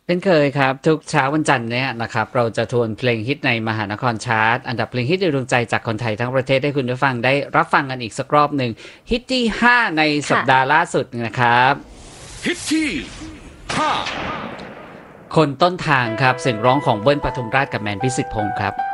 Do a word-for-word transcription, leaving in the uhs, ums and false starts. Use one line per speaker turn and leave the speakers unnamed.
เป็นเคยครับทุกเช้าวันจันทร์เนี่ยนะครับเราจะทวนเพลงฮิตในมหานครชาร์ตอันดับเพลงฮิตในดวงใจจากคนไทยทั้งประเทศให้คุณผู้ฟังได้รับฟังกันอีกสักรอบหนึ่งฮิตที่ห้าในสัป
ค่ะ
ดาห์ล่าสุดนะครับ
ฮิตที่ห้า
คนต้นทางครับเสียงร้องของเบิ้ลปทุมราชกับแมนพิสิทธิ์พงศ์ครับ